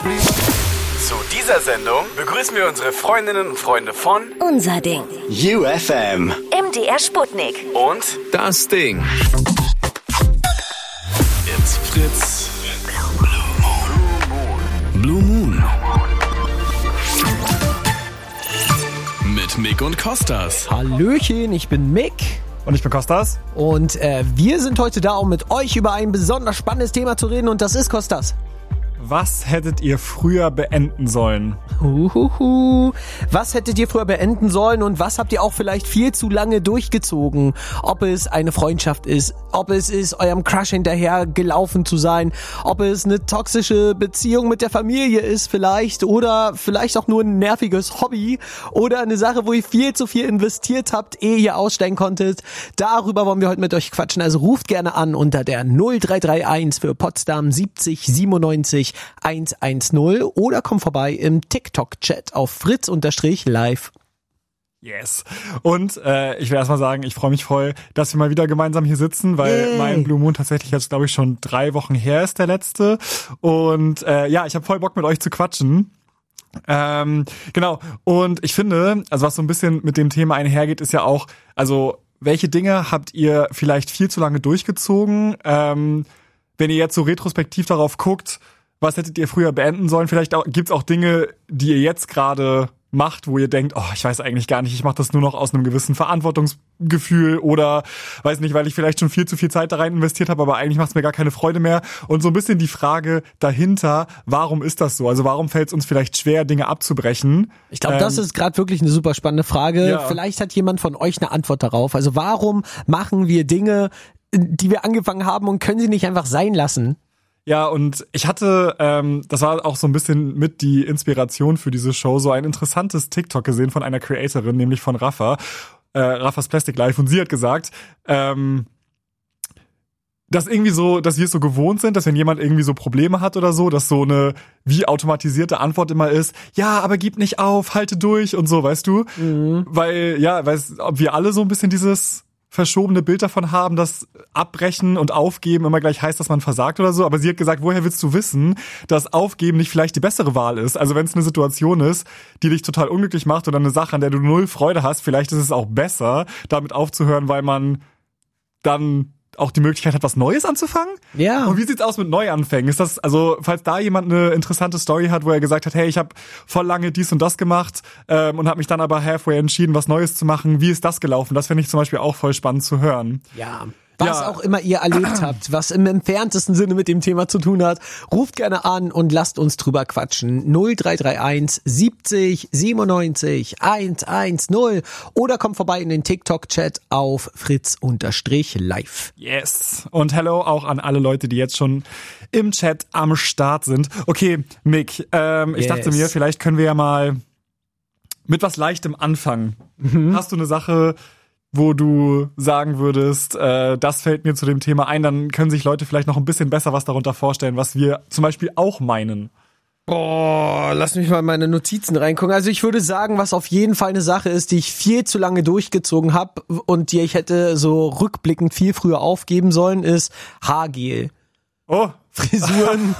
Zu dieser Sendung begrüßen wir unsere Freundinnen und Freunde von Unser Ding. UFM. MDR Sputnik. und Das Ding. It's Fritz. Blue Moon. Mit Mick und Kostas. Hallöchen, ich bin Mick. Und ich bin Kostas. Und wir sind heute da, um mit euch über ein besonders spannendes Thema zu reden. Und das ist Kostas. Was hättet ihr früher beenden sollen? Was hättet ihr früher beenden sollen und was habt ihr auch vielleicht viel zu lange durchgezogen? Ob es eine Freundschaft ist, ob es ist, eurem Crush hinterher gelaufen zu sein, ob es eine toxische Beziehung mit der Familie ist vielleicht oder vielleicht auch nur ein nerviges Hobby oder eine Sache, wo ihr viel zu viel investiert habt, ehe ihr aussteigen konntet. Darüber wollen wir heute mit euch quatschen. Also ruft gerne an unter der 0331 für Potsdam 70 97 110 oder kommt vorbei im TikTok-Chat auf fritz_live. Yes. Und ich will erstmal sagen, ich freue mich voll, dass wir mal wieder gemeinsam hier sitzen, weil mein Blue Moon tatsächlich jetzt, glaube ich, schon 3 Wochen her ist, der letzte. Und ja, ich habe voll Bock, mit euch zu quatschen. Genau. Und ich finde, also was so ein bisschen mit dem Thema einhergeht, ist ja auch, also welche Dinge habt ihr vielleicht viel zu lange durchgezogen? Wenn ihr jetzt so retrospektiv darauf guckt, was hättet ihr früher beenden sollen? Vielleicht gibt's auch Dinge, die ihr jetzt gerade macht, wo ihr denkt, oh, ich weiß eigentlich gar nicht, ich mache das nur noch aus einem gewissen Verantwortungsgefühl oder weiß nicht, weil ich vielleicht schon viel zu viel Zeit da rein investiert habe, aber eigentlich macht es mir gar keine Freude mehr. Und so ein bisschen die Frage dahinter, warum ist das so? Also warum fällt es uns vielleicht schwer, Dinge abzubrechen? Ich glaube, das ist gerade wirklich eine super spannende Frage. Ja. Vielleicht hat jemand von euch eine Antwort darauf. Also warum machen wir Dinge, die wir angefangen haben und können sie nicht einfach sein lassen? Ja, und ich hatte, das war auch so ein bisschen mit die Inspiration für diese Show, so ein interessantes TikTok gesehen von einer Creatorin, nämlich von Raffas Plastic Life. Und sie hat gesagt, dass irgendwie so, dass wir es so gewohnt sind, dass wenn jemand irgendwie so Probleme hat oder so, dass so eine wie automatisierte Antwort immer ist, ja, aber gib nicht auf, halte durch und so, weißt du? Mhm. Weil ob wir alle so ein bisschen dieses verschobene Bild davon haben, dass Abbrechen und Aufgeben immer gleich heißt, dass man versagt oder so. Aber sie hat gesagt, woher willst du wissen, dass Aufgeben nicht vielleicht die bessere Wahl ist? Also wenn es eine Situation ist, die dich total unglücklich macht oder eine Sache, an der du null Freude hast, vielleicht ist es auch besser, damit aufzuhören, weil man dann auch die Möglichkeit hat, was Neues anzufangen? Ja. Und wie sieht's aus mit Neuanfängen? Ist das, also, falls da jemand eine interessante Story hat, wo er gesagt hat, hey, ich habe voll lange dies und das gemacht und habe mich dann aber halfway entschieden, was Neues zu machen. Wie ist das gelaufen? Das finde ich zum Beispiel auch voll spannend zu hören. Ja. Was auch immer ihr erlebt habt, was im entferntesten Sinne mit dem Thema zu tun hat, ruft gerne an und lasst uns drüber quatschen. 0331 70 97 110 oder kommt vorbei in den TikTok-Chat auf fritz_live. Yes. Und hello auch an alle Leute, die jetzt schon im Chat am Start sind. Okay, Mick, ich dachte mir, vielleicht können wir ja mal mit was Leichtem anfangen. Hast du eine Sache, wo du sagen würdest, das fällt mir zu dem Thema ein, dann können sich Leute vielleicht noch ein bisschen besser was darunter vorstellen, was wir zum Beispiel auch meinen. Boah, lass mich mal in meine Notizen reingucken. Also ich würde sagen, was auf jeden Fall eine Sache ist, die ich viel zu lange durchgezogen habe und die ich hätte so rückblickend viel früher aufgeben sollen, ist Haargel. Oh, Frisuren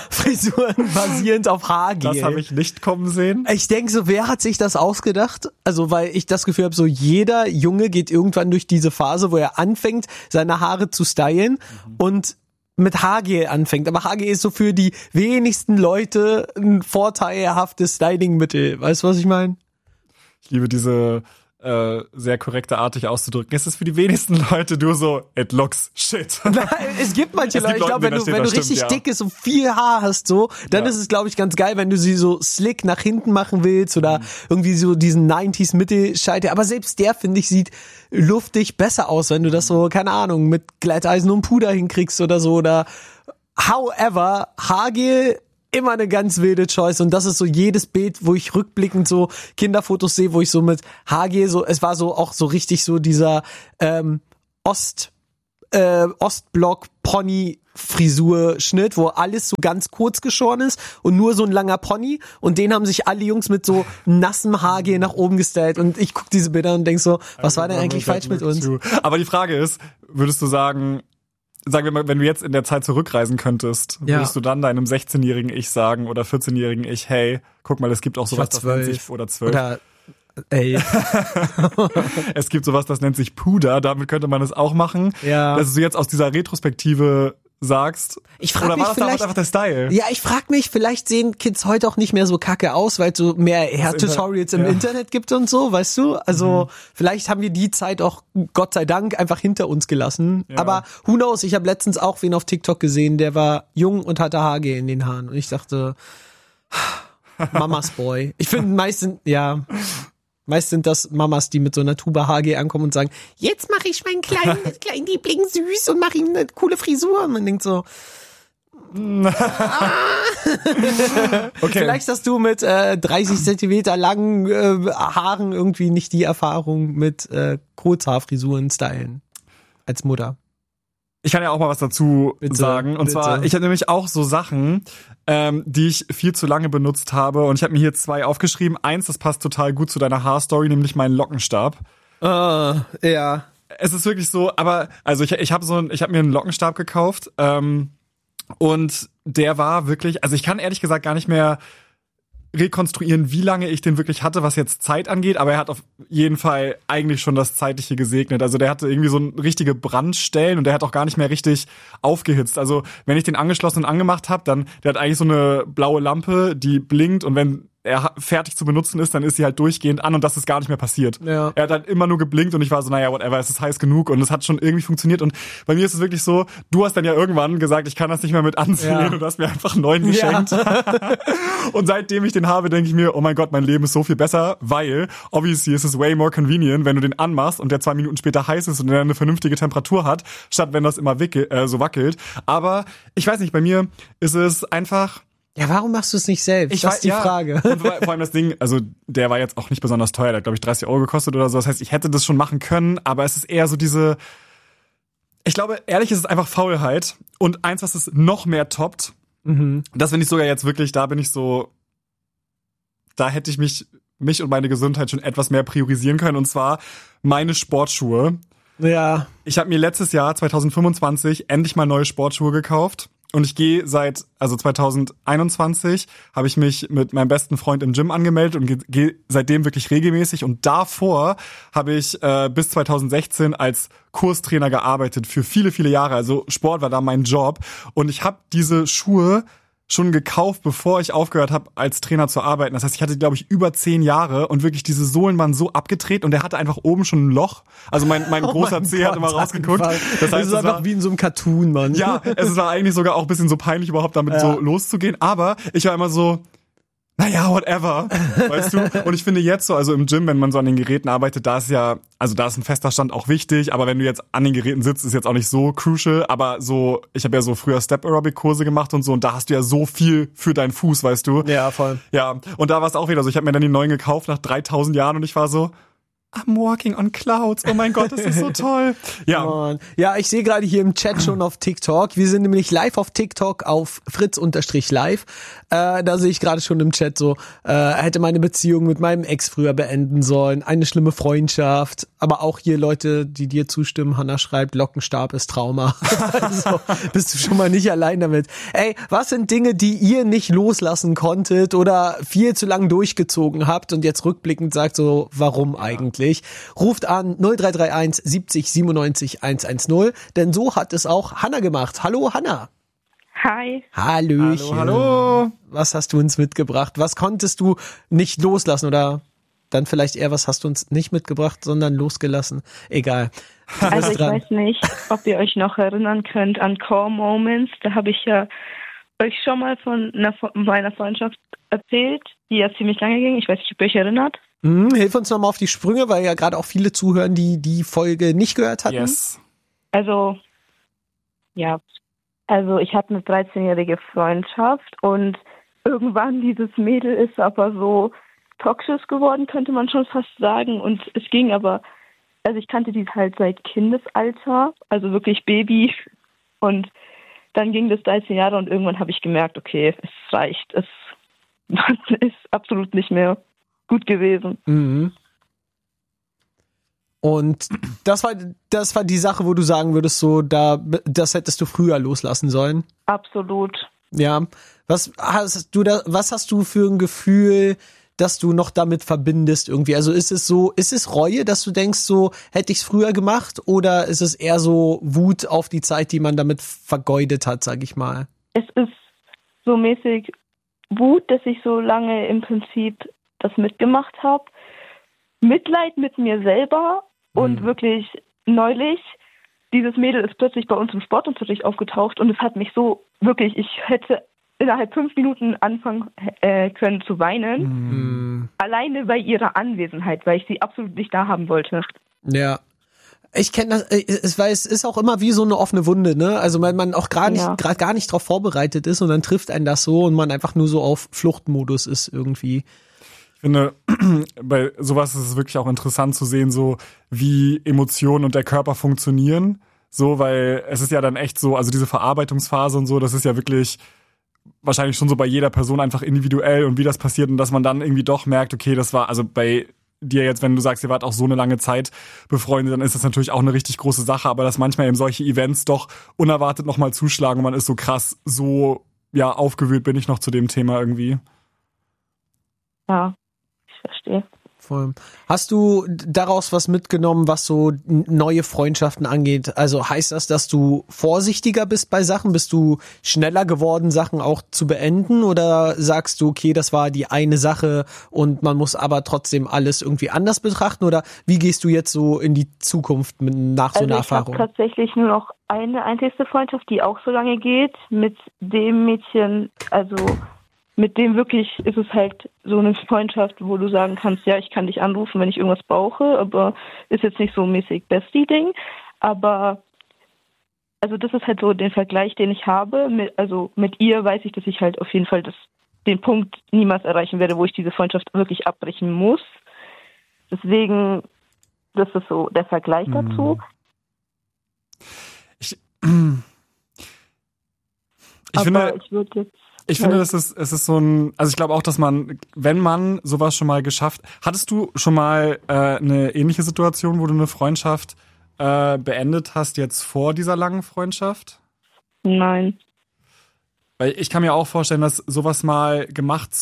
basierend auf Haargel. das habe ich nicht kommen sehen. Ich denke so, wer hat sich das ausgedacht? Also, weil ich das Gefühl habe, so jeder Junge geht irgendwann durch diese Phase, wo er anfängt, seine Haare zu stylen und mit Haargel anfängt. Aber Haargel ist so für die wenigsten Leute ein vorteilhaftes Stylingmittel. Weißt du, was ich meine? Ich liebe diese sehr korrekte Art, dich auszudrücken. Es ist für die wenigsten Leute, du so, it looks shit. Nein, es gibt manche Leute, ich glaube, wenn du richtig dick ist und viel Haar hast, so, dann ist es, glaube ich, ganz geil, wenn du sie so slick nach hinten machen willst oder irgendwie so diesen 90s Mittelscheitel. Aber selbst der, finde ich, sieht luftig besser aus, wenn du das so, keine Ahnung, mit Glätteisen und Puder hinkriegst oder so. Oder however, Haargel immer eine ganz wilde Choice und das ist so jedes Bild, wo ich rückblickend so Kinderfotos sehe, wo ich so mit Haargel so, es war so auch so richtig so dieser Ostblock Pony Frisurschnitt, wo alles so ganz kurz geschoren ist und nur so ein langer Pony und den haben sich alle Jungs mit so nassem Haargel nach oben gestylt und ich guck diese Bilder und denk so, was war denn eigentlich falsch mit uns? Aber die Frage ist, würdest du sagen, sagen wir mal, wenn du jetzt in der Zeit zurückreisen könntest, Ja. würdest du dann deinem 16-jährigen Ich sagen oder 14-jährigen Ich, hey, guck mal, es gibt auch sowas, das nennt sich, oder 12. Oder 11. Es gibt sowas, das nennt sich Puder, damit könnte man es auch machen. Ja. Dass du jetzt aus dieser Retrospektive sagst, Ich frag oder mich war das damals vielleicht- einfach der Style? Ja, ich frag mich, vielleicht sehen Kids heute auch nicht mehr so kacke aus, weil es so mehr Tutorials im ja. Internet gibt und so, weißt du? Also vielleicht haben wir die Zeit auch, Gott sei Dank, einfach hinter uns gelassen. Ja. Aber who knows, ich habe letztens auch wen auf TikTok gesehen, der war jung und hatte Haargel in den Haaren. Und ich dachte, Mamas Boy. Ich finde meist sind das Mamas, die mit so einer Tube Haargel ankommen und sagen, jetzt mache ich meinen kleinen Liebling süß und mache ihm eine coole Frisur. Und man denkt so, Okay. vielleicht hast du mit 30 Zentimeter langen Haaren irgendwie nicht die Erfahrung mit Kurzhaarfrisuren stylen als Mutter. Ich kann ja auch mal was dazu Bitte, sagen. Und bitte. zwar, ich habe nämlich auch so Sachen, die ich viel zu lange benutzt habe. Und ich habe mir hier 2 aufgeschrieben. 1, das passt total gut zu deiner Haarstory, nämlich meinen Lockenstab. Ja. Es ist wirklich so, aber also ich habe mir einen Lockenstab gekauft und der war wirklich, also ich kann ehrlich gesagt gar nicht mehr rekonstruieren, wie lange ich den wirklich hatte, was jetzt Zeit angeht, aber er hat auf jeden Fall eigentlich schon das Zeitliche gesegnet. Also der hatte irgendwie so richtige Brandstellen und der hat auch gar nicht mehr richtig aufgehitzt. Also wenn ich den angeschlossen und angemacht habe, dann, der hat eigentlich so eine blaue Lampe, die blinkt und wenn er fertig zu benutzen ist, dann ist sie halt durchgehend an und das ist gar nicht mehr passiert. Ja. Er hat halt immer nur geblinkt und ich war so, naja, whatever, es ist heiß genug und es hat schon irgendwie funktioniert und bei mir ist es wirklich so, du hast dann ja irgendwann gesagt, ich kann das nicht mehr mit ansehen Ja. und du hast mir einfach einen neuen geschenkt. Und seitdem ich den habe, denke ich mir, oh mein Gott, mein Leben ist so viel besser, weil obviously ist es way more convenient, wenn du den anmachst und der 2 Minuten später heiß ist und er eine vernünftige Temperatur hat, statt wenn das immer so wackelt. Aber ich weiß nicht, bei mir ist es einfach... Ja, warum machst du es nicht selbst? Das ist die Frage. Und vor allem das Ding, also der war jetzt auch nicht besonders teuer, der hat glaube ich 30 € gekostet oder so. Das heißt, ich hätte das schon machen können, aber es ist eher so diese, ich glaube, ehrlich ist es einfach Faulheit. Und eins, was es noch mehr toppt, das finde ich sogar jetzt wirklich, da bin ich so, da hätte ich mich und meine Gesundheit schon etwas mehr priorisieren können. Und zwar meine Sportschuhe. Ja. Ich habe mir letztes Jahr, 2025, endlich mal neue Sportschuhe gekauft. Und ich gehe 2021 habe ich mich mit meinem besten Freund im Gym angemeldet und gehe seitdem wirklich regelmäßig. Und davor habe ich bis 2016 als Kurstrainer gearbeitet für viele, viele Jahre. Also Sport war da mein Job. Und ich habe diese Schuhe schon gekauft, bevor ich aufgehört habe, als Trainer zu arbeiten. Das heißt, ich hatte, glaube ich, über 10 Jahre und wirklich diese Sohlen waren so abgedreht und der hatte einfach oben schon ein Loch. Also mein großer Zeh hat immer rausgeguckt. Das Das heißt, ist einfach wie in so einem Cartoon, Mann. ja, es war eigentlich sogar auch ein bisschen so peinlich, überhaupt damit so loszugehen. Aber ich war immer so, naja, whatever, weißt du? Und ich finde jetzt so, also im Gym, wenn man so an den Geräten arbeitet, da ist ja, also da ist ein fester Stand auch wichtig, aber wenn du jetzt an den Geräten sitzt, ist jetzt auch nicht so crucial, aber so, ich habe ja so früher Step-Aerobic-Kurse gemacht und so und da hast du ja so viel für deinen Fuß, weißt du? Ja, voll. Ja, und da war es auch wieder so, ich habe mir dann die neuen gekauft nach 3000 Jahren und ich war so, I'm walking on clouds. Oh mein Gott, das ist so toll. Ja. Mann. Ja, ich sehe gerade hier im Chat schon auf TikTok. Wir sind nämlich live auf TikTok auf fritz_live. Da sehe ich gerade schon im Chat so, hätte meine Beziehung mit meinem Ex früher beenden sollen. Eine schlimme Freundschaft. Aber auch hier Leute, die dir zustimmen. Hannah schreibt, Lockenstab ist Trauma. Also bist du schon mal nicht allein damit. Ey, was sind Dinge, die ihr nicht loslassen konntet oder viel zu lang durchgezogen habt und jetzt rückblickend sagt so, warum eigentlich? Ruft an 0331 70 97 110, denn so hat es auch Hannah gemacht. Hallo Hannah. Hi. Hallöchen. Hallo. Was hast du uns mitgebracht? Was konntest du nicht loslassen oder dann vielleicht eher, was hast du uns nicht mitgebracht, sondern losgelassen? Egal. Du bist Also ich dran. weiß nicht, ob ihr euch noch erinnern könnt an Core Moments. Da habe ich ja euch schon mal von meiner Freundschaft erzählt, die ja ziemlich lange ging. Ich weiß nicht, ob ihr euch erinnert. Hilf uns nochmal auf die Sprünge, weil ja gerade auch viele zuhören, die die Folge nicht gehört hatten. Yes. Also, ja. Also ich hatte eine 13-jährige Freundschaft und irgendwann dieses Mädel ist aber so toxisch geworden, könnte man schon fast sagen. Und es ging aber, also ich kannte die halt seit Kindesalter, also wirklich Baby. Und dann ging das 13 Jahre und irgendwann habe ich gemerkt, okay, es reicht. Es ist absolut nicht mehr gut gewesen. Mhm. Und das war die Sache, wo du sagen würdest, so, das hättest du früher loslassen sollen. Absolut. Ja. Was hast du für ein Gefühl, dass du noch damit verbindest irgendwie? Also ist es Reue, dass du denkst, so, hätte ich es früher gemacht, oder ist es eher so Wut auf die Zeit, die man damit vergeudet hat, sag ich mal? Es ist so mäßig Wut, dass ich so lange im Prinzip das mitgemacht habe. Mitleid mit mir selber und wirklich neulich, dieses Mädel ist plötzlich bei uns im Sportunterricht aufgetaucht und es hat mich so wirklich, ich hätte innerhalb 5 Minuten anfangen können zu weinen. Alleine bei ihrer Anwesenheit, weil ich sie absolut nicht da haben wollte. Ja. Ich kenne das, weil es ist auch immer wie so eine offene Wunde, ne? Also weil man auch gar nicht drauf vorbereitet ist und dann trifft einen das so und man einfach nur so auf Fluchtmodus ist irgendwie. Ich finde, bei sowas ist es wirklich auch interessant zu sehen, so wie Emotionen und der Körper funktionieren. So, weil es ist ja dann echt so, also diese Verarbeitungsphase und so, das ist ja wirklich wahrscheinlich schon so bei jeder Person einfach individuell und wie das passiert und dass man dann irgendwie doch merkt, okay, das war, also bei dir jetzt, wenn du sagst, ihr wart auch so eine lange Zeit befreundet, dann ist das natürlich auch eine richtig große Sache, aber dass manchmal eben solche Events doch unerwartet nochmal zuschlagen und man ist so krass, so, ja, aufgewühlt bin ich noch zu dem Thema irgendwie. Ja. Verstehe. Voll. Hast du daraus was mitgenommen, was so neue Freundschaften angeht? Also heißt das, dass du vorsichtiger bist bei Sachen? Bist du schneller geworden, Sachen auch zu beenden? Oder sagst du, okay, das war die eine Sache und man muss aber trotzdem alles irgendwie anders betrachten? Oder wie gehst du jetzt so in die Zukunft nach so einer Erfahrung? Ich habe tatsächlich nur noch eine einzige Freundschaft, die auch so lange geht, mit dem Mädchen, also mit dem wirklich ist es halt so eine Freundschaft, wo du sagen kannst, ja, ich kann dich anrufen, wenn ich irgendwas brauche, aber ist jetzt nicht so mäßig Bestie-Ding. Aber also das ist halt so der Vergleich, den ich habe. Mit ihr weiß ich, dass ich halt auf jeden Fall den Punkt niemals erreichen werde, wo ich diese Freundschaft wirklich abbrechen muss. Deswegen, das ist so der Vergleich dazu. Ich finde, es ist so ein, also ich glaube auch, dass man, wenn man sowas schon mal geschafft, hattest du schon mal eine ähnliche Situation, wo du eine Freundschaft beendet hast, jetzt vor dieser langen Freundschaft? Nein. Weil ich kann mir auch vorstellen, dass sowas mal gemacht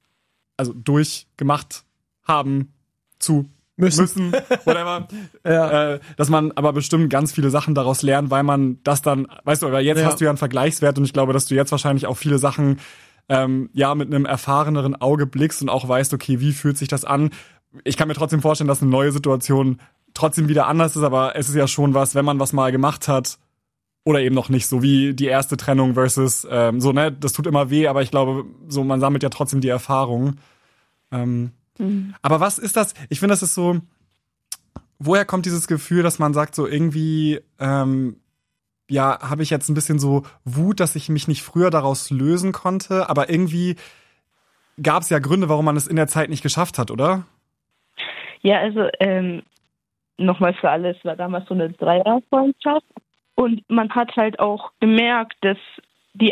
haben zu müssen whatever. Ja. Dass man aber bestimmt ganz viele Sachen daraus lernt, weil man das dann, weißt du, aber jetzt hast du ja einen Vergleichswert und ich glaube, dass du jetzt wahrscheinlich auch viele Sachen mit einem erfahreneren Auge blickst und auch weißt, okay, wie fühlt sich das an? Ich kann mir trotzdem vorstellen, dass eine neue Situation trotzdem wieder anders ist, aber es ist ja schon was, wenn man was mal gemacht hat oder eben noch nicht, so wie die erste Trennung versus so, ne, das tut immer weh, aber ich glaube, so man sammelt ja trotzdem die Erfahrung. Aber was ist das? Ich finde, das ist so, woher kommt dieses Gefühl, dass man sagt, so irgendwie, habe ich jetzt ein bisschen so Wut, dass ich mich nicht früher daraus lösen konnte, aber irgendwie gab es ja Gründe, warum man es in der Zeit nicht geschafft hat, oder? Ja, also nochmal für alle, es war damals so eine Dreierfreundschaft und man hat halt auch gemerkt, dass die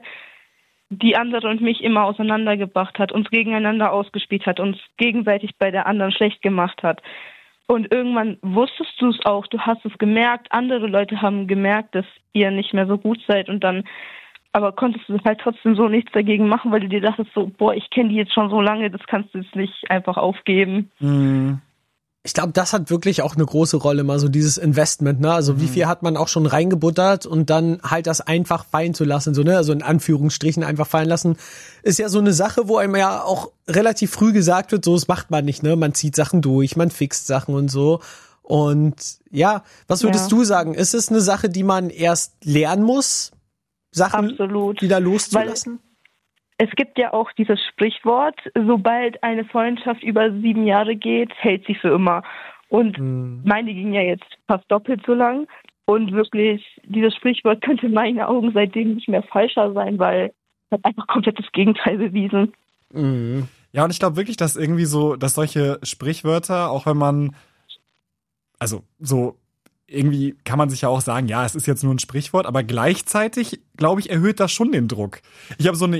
andere und mich immer auseinandergebracht hat, uns gegeneinander ausgespielt hat, uns gegenseitig bei der anderen schlecht gemacht hat. Und irgendwann wusstest du es auch, du hast es gemerkt, andere Leute haben gemerkt, dass ihr nicht mehr so gut seid und dann, aber konntest du halt trotzdem so nichts dagegen machen, weil du dir dachtest so, boah, ich kenne die jetzt schon so lange, das kannst du jetzt nicht einfach aufgeben. Ich glaube, das hat wirklich auch eine große Rolle, mal so dieses Investment, ne? Also wie viel hat man auch schon reingebuttert und dann halt das einfach fallen zu lassen, so, ne? Also in Anführungsstrichen einfach fallen lassen, ist ja so eine Sache, wo einem ja auch relativ früh gesagt wird, so, das macht man nicht, ne? Man zieht Sachen durch, man fixt Sachen und so. Und ja, was würdest du sagen? Ist es eine Sache, die man erst lernen muss, Sachen wieder loszulassen? Es gibt ja auch dieses Sprichwort, sobald eine Freundschaft über 7 Jahre geht, hält sie für immer. Und meine ging ja jetzt fast doppelt so lang. Und wirklich, dieses Sprichwort könnte in meinen Augen seitdem nicht mehr falscher sein, weil es hat einfach komplett das Gegenteil bewiesen. Ja, und ich glaube wirklich, dass irgendwie so, dass solche Sprichwörter, auch wenn man, also so, irgendwie kann man sich ja auch sagen, ja, es ist jetzt nur ein Sprichwort, aber gleichzeitig, glaube ich, erhöht das schon den Druck. Ich habe so eine